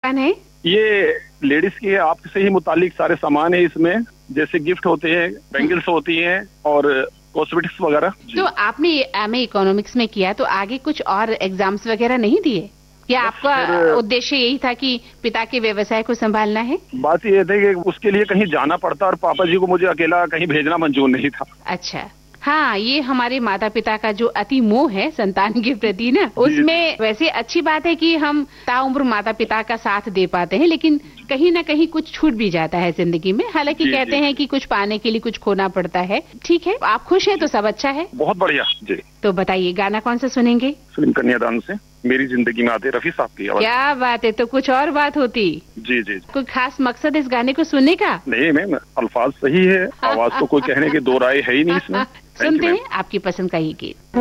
सामान है? ये लेडीज के आपसे ही मुतालिक सारे सामान है इसमें, जैसे गिफ्ट होते हैं, बैंगल्स होती हैं और कॉस्मेटिक्स वगैरह। तो आपने एमए इकोनॉमिक्स में किया तो आगे कुछ और एग्जाम्स वगैरह नहीं दिए या आपका उद्देश्य यही था कि पिता के व्यवसाय को संभालना है? बात ये थी कि उसके लिए कहीं जाना पड़ता और पापा जी को मुझे अकेला कहीं भेजना मंजूर नहीं था। अच्छा, हाँ, ये हमारे माता पिता का जो अति मोह है संतान के प्रति ना, उसमें वैसे अच्छी बात है कि हम ताउम्र माता पिता का साथ दे पाते हैं, लेकिन कहीं ना कहीं कुछ छूट भी जाता है जिंदगी में। हालांकि कहते हैं कि कुछ पाने के लिए कुछ खोना पड़ता है। ठीक है, आप खुश हैं तो सब अच्छा है। बहुत बढ़िया जी। तो बताइए गाना कौन सा सुनेंगे? फिल्म कन्यादान से मेरी जिंदगी में आते रफी साहब की आवाज। क्या बात है, तो कुछ और बात होती। जी जी। कोई खास मकसद इस गाने को सुनने का? नहीं मैम, अल्फाज सही है, आवाज तो कोई कहने की दो राय है ही नहीं इसमें। सुनते हैं आपकी पसंद का ये गीत।